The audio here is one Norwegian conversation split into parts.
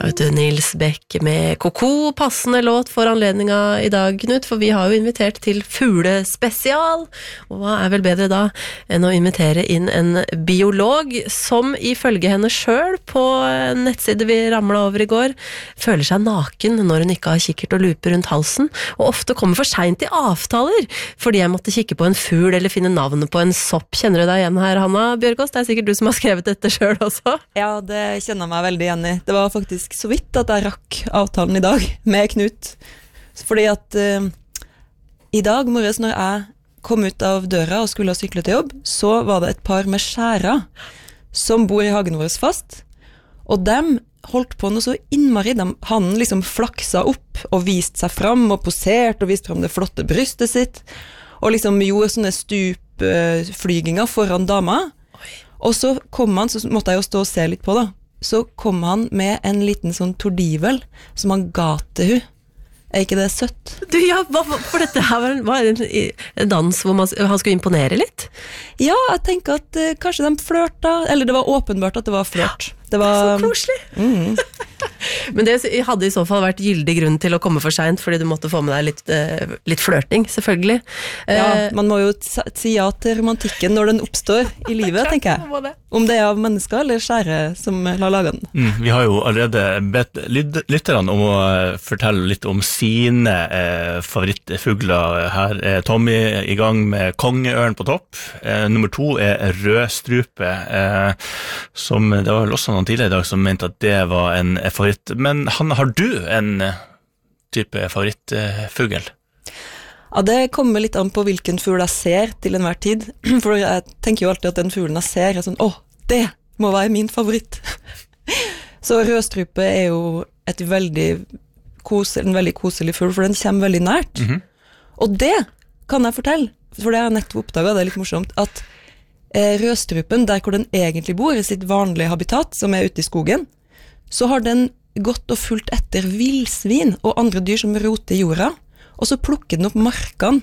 Vet du, Nils Beck med Koko, passende låt for anledninga I dag, Knut, for vi har jo invitert til fuglespesial, og hva vel bedre da enn å invitere inn en biolog som ifølge henne selv på nettside vi ramlet over I går, føler seg naken når hun ikke har kikkert og lupe rundt halsen, og ofte kommer for sent I avtaler, fordi jeg måtte kikke på en fugl eller finne navnet på en sopp. Kjenner du deg igjen her, Hanna Bjørgaas? Det sikkert du som har skrevet dette selv også. Ja, det kjenner jeg meg veldig igjen I. Det var faktisk så vidt at jeg rakk avtalen I dag med Knut. Fordi at I dag morges når jeg kom ut av døra og skulle sykle til jobb, så var det et par med skjæra som bor I hagen vår fast, og dem holdt på noe så innmari. Han liksom flaksa opp og viste seg fram og posert og viste fram det flotte brystet sitt, og liksom gjorde sånne stupflyginger foran dama. Og så kom han, så måtte jeg jo stå og se litt på da, så kom han med en liten sånn tordivel som han ga til hun. Ikke det søtt? Du, ja, for dette her var en dans hvor han skulle imponere litt? Ja, jeg tenker at kanskje de flørta, eller det var åpenbart at det var flørt. Det var så koselig. Men det hadde I så fall vært gyldig grunn til å komme for sent, fordi du måtte få med deg litt flørting, selvfølgelig. Ja, man må jo si ja til romantikken når den oppstår I livet, tenker jeg. Om det av mennesker eller skjære som la laget den. Vi har jo allerede bedt lytterne om å fortelle litt om sine favorittfugler. Her Tommy I gang med kongeørn på topp. Nummer 2 rødstrupe, som det var vel også noen tidligere I dag som mente at det var en favoritt. Men Hanna, har du en type favorittfugl? Ja, det kommer litt an på hvilken fugl jeg ser til enhver tid. For jeg tenker jo alltid at den fuglen jeg ser sånn, det må være min favoritt. Så rødstrupe jo en veldig koselig fugl, for den kommer veldig nært. Og det kan jeg fortelle, for det har jeg nettopp oppdaget, det litt morsomt, at rødstrupen, der hvor den egentlig bor I sitt vanlige habitat, som ute I skogen, så har den gått og fulgt etter vilsvin og andre dyr som roter I jorda, og så plukker den opp markene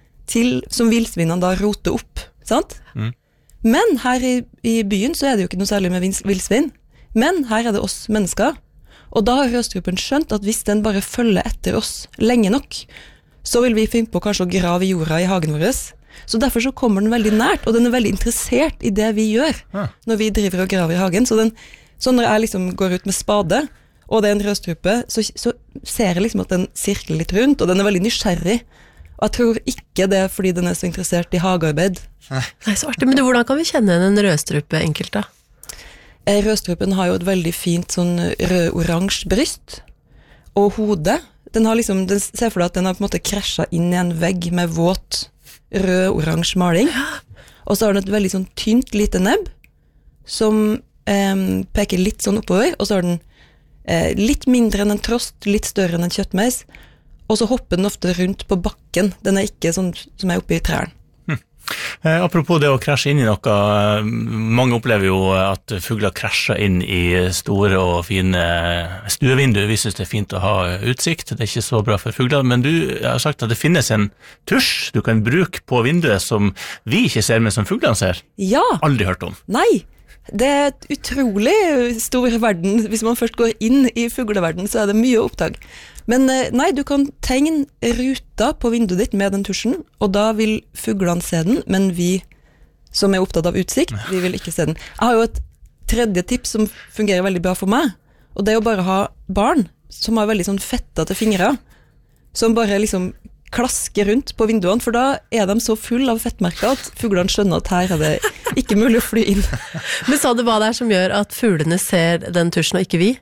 som vilsvinene da roter opp, sant? Men her I byen så det jo ikke noe særlig med vilsvin, men her det oss mennesker, og da har rødstrupen skjønt at hvis den bare følger etter oss lenge nok, så vil vi finne på kanskje å grave I jorda I hagen vår, så derfor så kommer den veldig nært, og den veldig interessert I det vi gjør når vi driver og graver I hagen. Så når jeg liksom går ut med spade, og det en rødstrupe, så ser jeg liksom at den sirkler litt rundt, og den veldig nysgjerrig. Og jeg tror ikke det fordi den så interessert I hagearbeid. Nei, så artig. Men hvordan kan vi kjenne en rødstrupe enkelt da? Rødstrupen har jo et veldig fint sånn rød-oransje bryst, og hodet. Den ser for deg at den har på en måte krasjet inn I en vegg med våt rød-oransje maling, og så har den et veldig sånn tynt lite nebb som peker litt sånn oppover, og så har den litt mindre enn en trost, litt større enn en kjøttmeis, og så hopper den ofte rundt på bakken. Den ikke sånn som oppe I trærne. Apropos det å krasje inn I noe, mange opplever jo at fugler krasjer inn I store og fine stuevinduer. Vi synes det fint å ha utsikt, det ikke så bra for fugler, men du har sagt at det finnes en tusj du kan bruke på vinduet som vi ikke ser, men som fuglene ser. Ja! Aldri hørt om. Nei! Det et utrolig stor verden. Hvis man først går inn I fugleverden, så det mye oppdag. Men nei, du kan tegne ruta på vinduet ditt med den tusjen, og da vil fuglene se den, men vi som opptatt av utsikt, vi vil ikke se den. Jeg har jo et tredje tips som fungerer veldig bra for meg, og det å bare ha barn som har veldig sånn fettete fingre, som bare liksom klasker rundt på vinduene, for da de så full av fettmerker at fuglene skjønner at her det ikke mulig å fly inn. Men sa du hva det som gjør at fuglene ser den tusjen og ikke vi?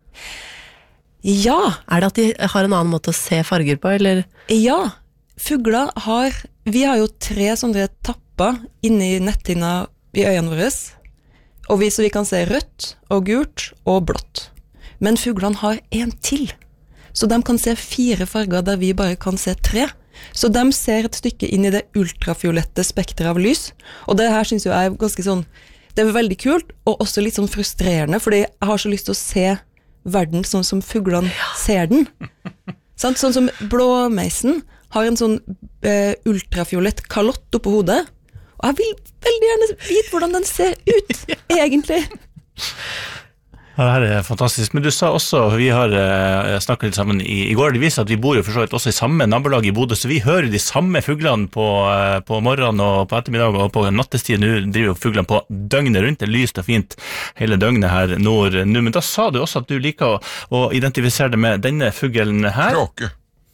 Ja. Det at de har en annen måte å se farger på, eller? Ja, fugler vi har jo 3 sånne tapper inni netthinna I øynene våre, og så vi kan se rødt og gult og blått. Men fuglene har en til, så de kan se 4 farger der vi bare kan se 3. Så de ser et stykke inn I det ultrafiolette spektret av lys, og det her synes jeg ganske sånn, det veldig kult, og også litt sånn frustrerende, fordi jeg har så lyst til å se verden sånn som fuglene ser den. Sånn som blåmeisen har en sånn ultrafiolett kalott oppå hodet, og jeg vil veldig gjerne vite hvordan den ser ut, egentlig. Ja, det her er fantastisk. Men du sa også, vi har snakket litt sammen i går, det viser at vi bor jo for så vidt også i samme nabolag i Bodø, så vi hører de samme fuglene på morgenen og på ettermiddag og på nattestid. Nå driver jo fuglene på døgnet rundt, det er lyst og fint hele døgnet her nord nå. Men da sa du også at du liker å identifisere det med denne fuglen her. Kråke.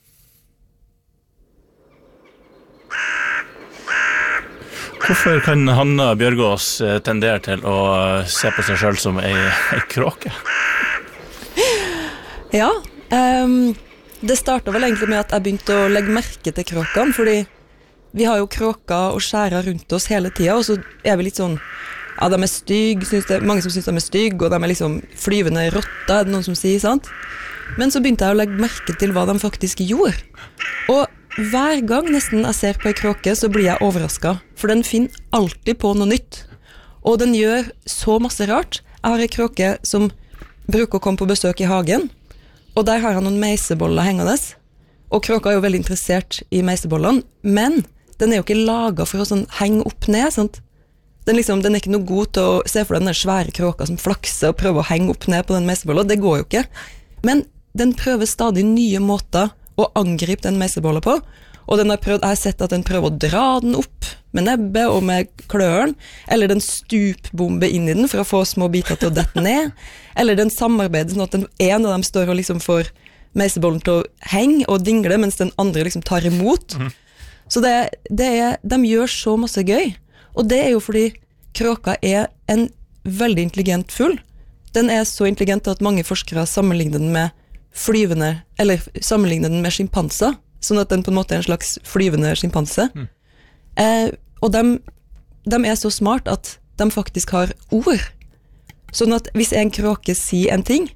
Hvorfor kan Hanna Bjørgaas tendere til å se på seg selv som en kråke? Ja, det startet vel egentlig med at jeg begynte å legge merke til kråkene, fordi vi har jo kråker og skjærer rundt oss hele tiden, og så er vi litt sånn, ja, de er stygg, mange som synes de er stygg, og de er liksom flyvende rotter, er det noen som sier, sant? Men så begynte jeg å legge merke til hva de faktisk gjorde, og hver gang nesten jeg ser på en kråke, så blir jeg overrasket, for den finner alltid på noe nytt. Og den gjør så masse rart. Jeg har en kråke som bruker å komme på besøk i hagen, og der har han noen meiseboller hengende. Og kråka er jo veldig interessert i meisebollene, men den er jo ikke laget for å sånn henge opp ned, sant? Den er ikke noe god til å se for denne svære kråka som flakser og prøver å henge opp ned på den meisebollen. Det går jo ikke. Men den prøver stadig nye måter å angripe den meisebolla på, og jeg har sett at den prøver å dra den opp med nebbet og med kløren, eller den stupbomber inn i den for å få små biter til å dette ned, eller den samarbeider sånn at en av dem står og liksom får meisebollen til å henge og dingle, mens den andre liksom tar imot. Så de gjør så masse gøy, og det er jo fordi kråka er en veldig intelligent fugl. Den er så intelligent at mange forskere sammenligner den med flyvende, eller sammenligne den med skimpanser, sånn at den på en måte er en slags flyvende skimpanse. Og de er så smart at de faktisk har ord. Sånn at hvis en kråke sier en ting,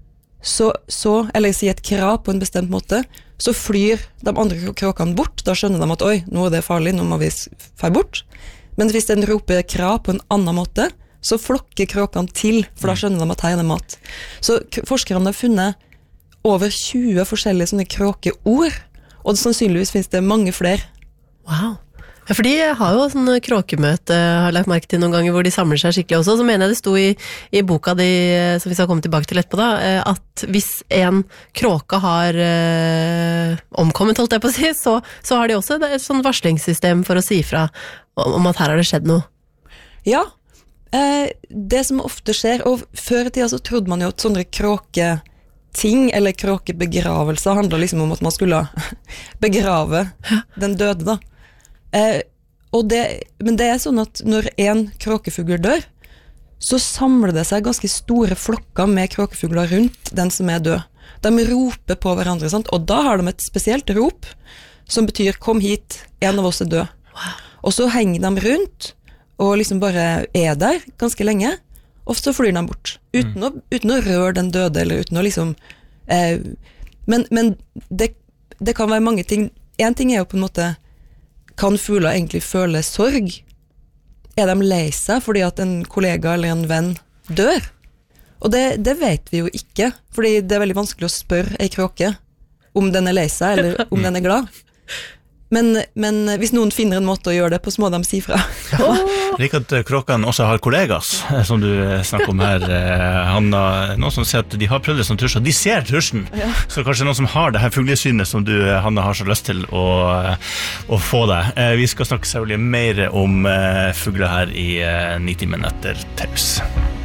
eller sier et krav på en bestemt måte, så flyr de andre kråkene bort. Da skjønner de at oi, nå er det farlig, nå må vi fære bort. Men hvis den roper krav på en annen måte, så flokker kråkene til, for da skjønner de at her er det mat. Så forskerne har funnet over 20 forskjellige sånne kråkeord, og sannsynligvis finnes det mange flere. Wow. Ja, for de har jo sånn kråkemøte, har lagt merke til noen ganger, hvor de samler seg skikkelig også. Så mener jeg det sto i boka di, som vi skal komme tilbake til etterpå da, at hvis en kråke har omkommet, holdt jeg på å si, så har de også et sånn varslingssystem for å si fra om at her har det skjedd noe. Ja, det som ofte skjer, og før i tida så trodde man jo at sånne kråketing, eller kråkebegravelser, handler liksom om at man skulle begrave den døde da. Men det er sånn at når en kråkefugl dør, så samler det seg ganske store flokker med kråkefugler rundt den som er død. De roper på hverandre, sant? Og da har de et spesielt rop, som betyr kom hit, en av oss er død. Og så henger de rundt, og liksom bare er der ganske lenge, og så flyr de bort, uten å røre den døde, eller uten å liksom men det kan være mange ting. En ting er jo på en måte, kan fugler egentlig føle sorg? Er de lei seg fordi at en kollega eller en venn dør? Og det vet vi jo ikke, fordi det er veldig vanskelig å spørre en kråke om den er lei seg, eller om den er glad. Men hvis noen finner en måte å gjøre det på, så må de si fra. Jeg liker at kråkene også har kollegas, som du snakker om her, Hanna. Noen som sier at de har prøvd det som tusjer, de ser tusjen. Ja. Så kanskje noen som har det her fuglesynet som du, Hanna, har så lyst til å få deg. Vi skal snakke selvfølgelig mer om fugler her i 9 timen etter taus.